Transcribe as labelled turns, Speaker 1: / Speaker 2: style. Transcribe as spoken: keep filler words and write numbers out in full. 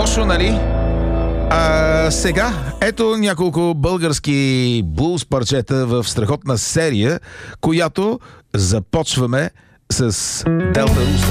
Speaker 1: лошо, нали? А, сега, ето няколко български блуз парчета в страхотна серия, която започваме с Делта Рус.